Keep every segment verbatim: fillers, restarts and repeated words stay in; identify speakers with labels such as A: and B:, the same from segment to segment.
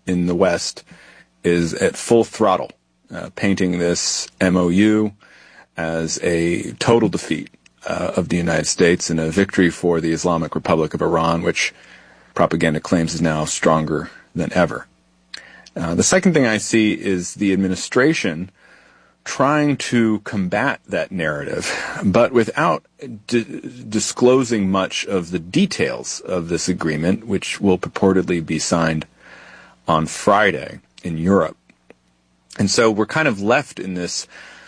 A: in the West is at full throttle, uh, painting this M O U as a total defeat uh, of the United States and a victory for the Islamic Republic of Iran, which propaganda claims is now stronger than ever. Uh, the second thing I see is the administration trying to combat that narrative, but without d- disclosing much of the details of this agreement, which will purportedly be signed on Friday in Europe. And so we're kind of left in this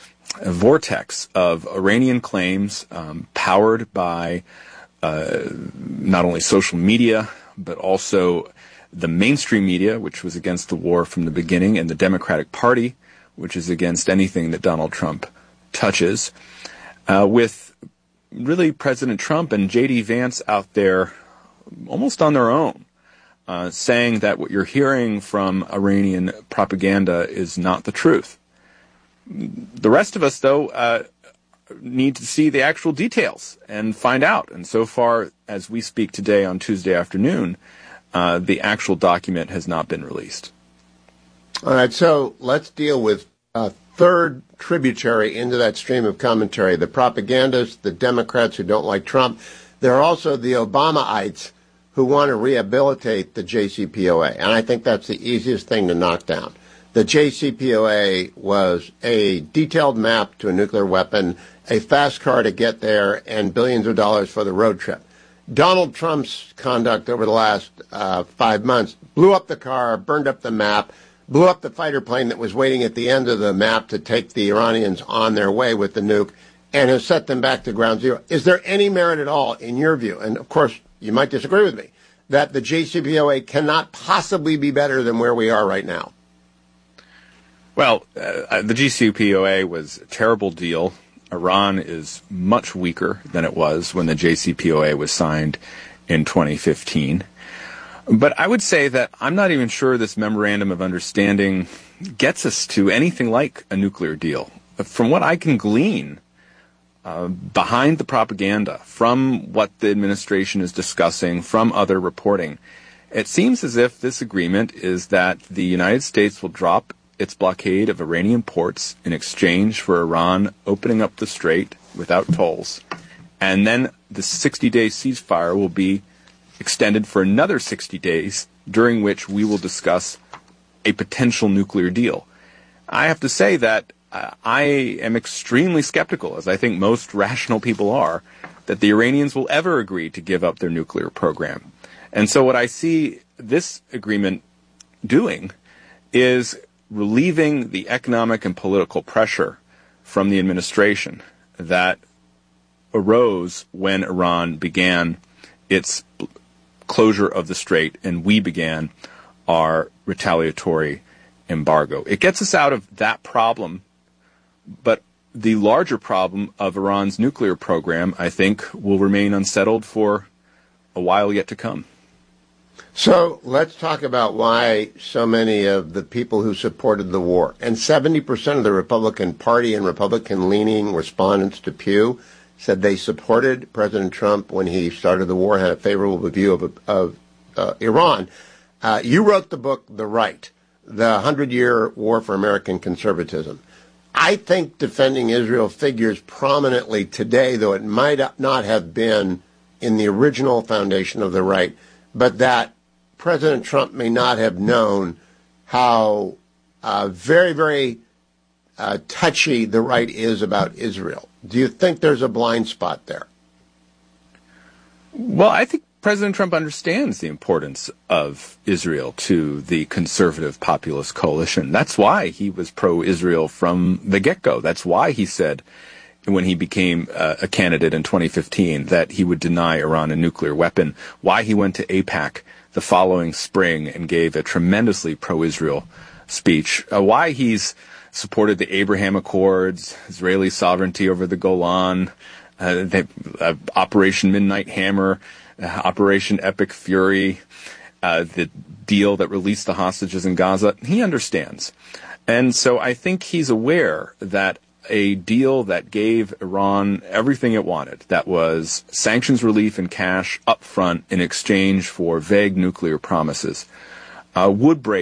A: vortex of Iranian claims um, powered by uh, not only social media, but also the mainstream media, which was against the war from the beginning, and the Democratic Party, which is against anything that Donald Trump touches, uh, with really President Trump and J D Vance out there almost on their own, uh, saying that what you're hearing from Iranian propaganda is not the truth. The rest of us, though, uh, need to see the actual details and find out. And so far, as we speak today on Tuesday afternoon, uh, the actual document has not been released.
B: All right, so let's deal with a third tributary into that stream of commentary, the propagandists, the Democrats who don't like Trump. There are also the Obamaites who want to rehabilitate the J C P O A, and I think that's the easiest thing to knock down. The J C P O A was a detailed map to a nuclear weapon, a fast car to get there, and billions of dollars for the road trip. Donald Trump's conduct over the last uh, five months blew up the car, burned up the map, blew up the fighter plane that was waiting at the end of the map to take the Iranians on their way with the nuke, and has set them back to ground zero. Is there any merit at all, in your view, and of course you might disagree with me, that the J C P O A cannot possibly be better than where we are right now?
A: Well, uh, the J C P O A was a terrible deal. Iran is much weaker than it was when the J C P O A was signed in twenty fifteen. But I would say that I'm not even sure this memorandum of understanding gets us to anything like a nuclear deal. From what I can glean uh, behind the propaganda, from what the administration is discussing, from other reporting, it seems as if this agreement is that the United States will drop its blockade of Iranian ports in exchange for Iran opening up the strait without tolls. And then the sixty-day ceasefire will be extended for another sixty days, during which we will discuss a potential nuclear deal. I have to say that uh, I am extremely skeptical, as I think most rational people are, that the Iranians will ever agree to give up their nuclear program. And so what I see this agreement doing is relieving the economic and political pressure from the administration that arose when Iran began its closure of the strait and we began our retaliatory embargo. It gets us out of that problem, but the larger problem of Iran's nuclear program, I think, will remain unsettled for a while yet to come.
B: So let's talk about why so many of the people who supported the war, and seventy percent of the Republican Party and Republican-leaning respondents to Pew said they supported President Trump when he started the war, had a favorable view of, of uh, Iran. Uh, you wrote the book, The Right, the hundred-year war for American conservatism. I think defending Israel figures prominently today, though it might not have been in the original foundation of The Right, but that President Trump may not have known how uh, very, very uh, touchy the right is about Israel. Do you think there's a blind spot there?
A: Well, I think President Trump understands the importance of Israel to the conservative populist coalition. That's why he was pro-Israel from the get-go. That's why he said when he became uh, a candidate in twenty fifteen that he would deny Iran a nuclear weapon, why he went to AIPAC the following spring and gave a tremendously pro-Israel speech, uh, why he's supported the Abraham Accords, Israeli sovereignty over the Golan, uh, they, uh, Operation Midnight Hammer, uh, Operation Epic Fury, uh, the deal that released the hostages in Gaza. He understands. And so I think he's aware that a deal that gave Iran everything it wanted, that was sanctions relief and cash up front in exchange for vague nuclear promises, uh, would break